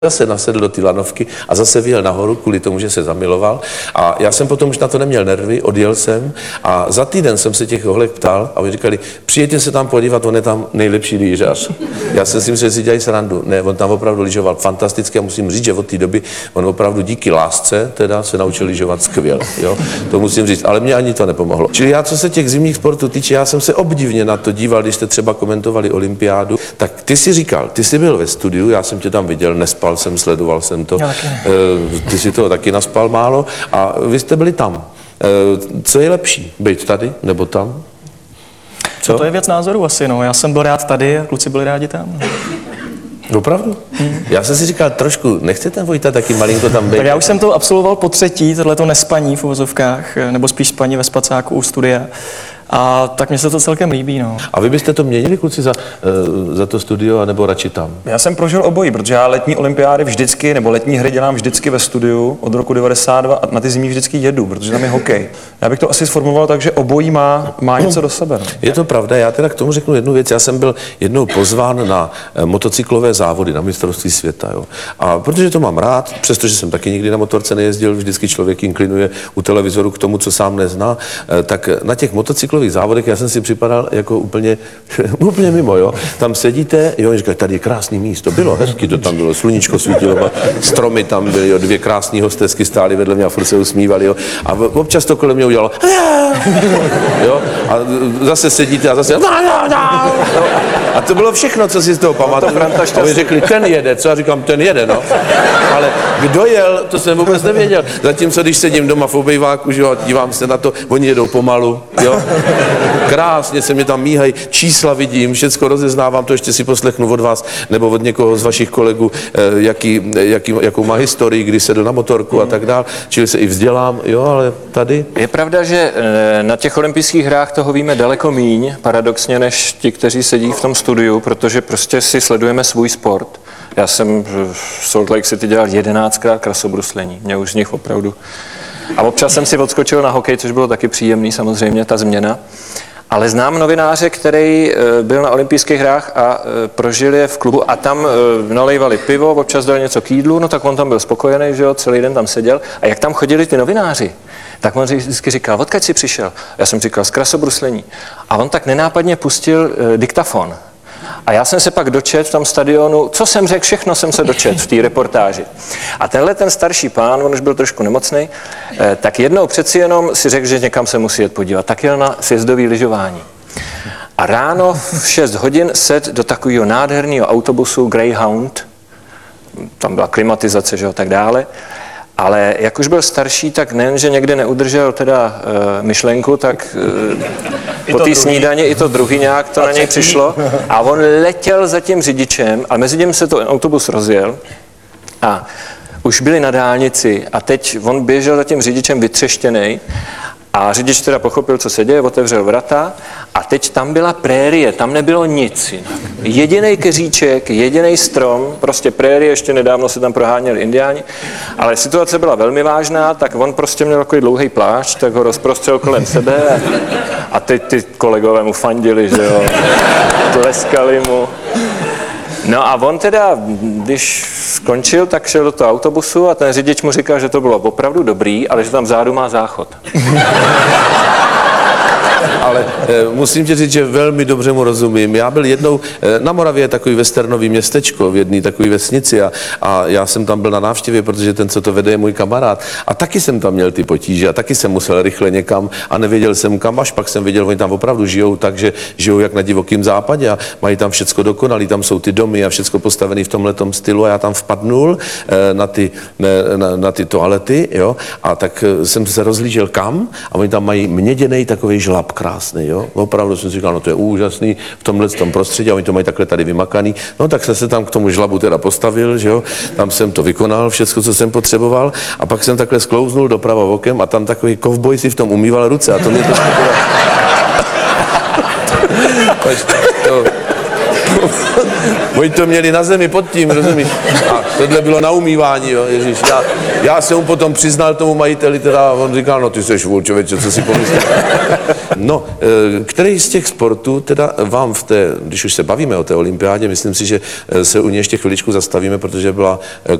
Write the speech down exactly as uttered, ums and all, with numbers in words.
zase nasedl do ty lanovky a zase vyjel nahoru kvůli tomu, že se zamiloval. A já jsem potom už na to neměl nervy, odjel jsem a za týden jsem se těch holek ptal a oni říkali, přijďte se tam podívat, on je tam nejlepší lyžař. Já jsem si myslel, že si dělají srandu. Ne, on tam opravdu lyžoval fantasticky a musím říct, že od té doby on opravdu díky lásce teda se naučil lyžovat skvěle. Jo? To musím říct, ale mě ani to nepomohlo. Čili já, co se těch zimních sportů týče, já jsem se obdivně na to díval, když jste třeba komentovali olympiádu, tak ty si říkal, ty jsi byl ve studiu, já jsem tě tam viděl, nespal jsem, sledoval jsem to. Ty si toho taky naspal málo a vy jste byli tam. Co je lepší, být tady nebo tam? Co? No to je věc názoru asi, no. Já jsem byl rád tady a kluci byli rádi tam. Opravdu? Hmm. Já jsem si říkal trošku, nechce ten Vojta taky malinko tam být? Tak já už jsem to absolvoval po třetí, tohleto nespaní v uvozovkách, nebo spíš spaní ve spacáku u studia. A tak mně se to celkem líbí, no. A vy byste to měnili, kluci, za, uh, za to studio, anebo radši tam? Já jsem prožil obojí, protože já letní olympiády vždycky, nebo letní hry dělám vždycky ve studiu od roku devadesát dva a na ty zimní vždycky jedu, protože tam je hokej. Já bych to asi sformuloval tak, že obojí má, má něco do sebe. No. Je to pravda, já teda k tomu řeknu jednu věc. Já jsem byl jednou pozván na motocyklové závody, na mistrovství světa. Jo. A protože to mám rád, přestože jsem taky nikdy na motorce nejezdil, vždycky člověk inklinuje u televizoru k tomu, co sám nezná, tak na těch motocyklových závodech já jsem si připadal jako úplně, úplně mimo, jo. Tam sedíte, jo, říkají, tady je krásný místo, bylo hezky, to tam bylo, sluníčko svítilo, stromy tam byly, jo, dvě krásné hostesky stály vedle mě a furt se usmívali, jo. A občas to kolem mě udělalo, jo, a zase sedíte a zase, jo. A to bylo všechno, co si z toho pamatuju. A oni řekli, ten jede, co já říkám, ten jede, no. Ale kdo jel, to jsem vůbec nevěděl. Zatímco, když sedím doma v obejváku, že jo, a dívám se na to, oni jedou pomalu, jo. Krásně se mě tam míhají, čísla vidím, všecko rozeznávám, to ještě si poslechnu od vás nebo od někoho z vašich kolegů, jaký, jaký, jakou má historii, kdy se jdu na motorku a tak dál, čili se i vzdělám, jo, ale tady... Je pravda, že na těch olympijských hrách toho víme daleko míň, paradoxně, než ti, kteří sedí v tom studiu, protože prostě si sledujeme svůj sport. Já jsem v Salt Lake City dělal jedenáctkrát krasobruslení, mě už z nich opravdu... A občas jsem si odskočil na hokej, což bylo taky příjemný, samozřejmě, ta změna. Ale znám novináře, který byl na olympijských hrách a prožil je v klubu a tam nalejvali pivo, občas dali něco k jídlu, no tak on tam byl spokojený, že jo, celý den tam seděl. A jak tam chodili ty novináři, tak on vždycky říkal, odkud jsi přišel? Já jsem říkal, z krasobruslení. A on tak nenápadně pustil diktafon. A já jsem se pak dočet v tom stadionu, co jsem řekl, všechno jsem se dočet v té reportáži. A tenhle ten starší pán, on už byl trošku nemocný, tak jednou přeci jenom si řekl, že někam se musí jet podívat. Tak jel na sjezdový lyžování. A ráno v šest hodin set do takového nádherného autobusu Greyhound, tam byla klimatizace, že jo, tak dále. Ale jak už byl starší, tak nejen, že někde neudržel teda uh, myšlenku, tak uh, po té snídani i to druhý nějak to na něj přišlo. A on letěl za tím řidičem a mezi tím se to autobus rozjel a už byli na dálnici a teď on běžel za tím řidičem vytřeštěnej a řidič teda pochopil, co se děje, otevřel vrata a teď tam byla prérie, tam nebylo nic jinak. Jedinej keříček, jedinej strom, prostě prérie, ještě nedávno se tam proháněli indiáni, ale situace byla velmi vážná, tak on prostě měl takový dlouhý plášť, tak ho rozprostřel kolem sebe a, a teď ty kolegové mu fandili, že jo, tleskali mu. No a on teda, když skončil, tak šel do toho autobusu a ten řidič mu říkal, že to bylo opravdu dobrý, ale že tam vzadu má záchod. Ale e, musím ti říct, že velmi dobře mu rozumím. Já byl jednou, e, na Moravě je takový westernový městečko v jedné takové vesnici a, a já jsem tam byl na návštěvě, protože ten, co to vede, je můj kamarád. A taky jsem tam měl ty potíže a taky jsem musel rychle někam a nevěděl jsem kam, až pak jsem viděl, oni tam opravdu žijou tak, že žijou jak na divokém západě a mají tam všecko dokonalý, tam jsou ty domy a všecko postavené v tomhletom stylu a já tam vpadnul e, na, ty, e, na, na ty toalety, jo, a tak e, jsem se rozhlížel kam a oni tam mají měděnej takový žlab krásný, jo. Opravdu jsem si říkal, no to je úžasný v tomhle tom prostředí a oni to mají takhle tady vymakaný. No tak jsem se tam k tomu žlabu teda postavil, že jo. Tam jsem to vykonal, všecko, co jsem potřeboval a pak jsem takhle sklouznul doprava okem a tam takový kovboj si v tom umýval ruce a to mě trošku teda... to... Oni to měli na zemi pod tím, rozumíš? A tohle bylo na umývání, jo, ježiš. Já, já jsem mu potom přiznal tomu majiteli, teda a on říkal, no ty jsi švůl, člověče, co si pomyslel. No, eh, který z těch sportů teda vám v té, když už se bavíme o té olympiádě, myslím si, že eh, se u ní ještě chviličku zastavíme, protože byla eh,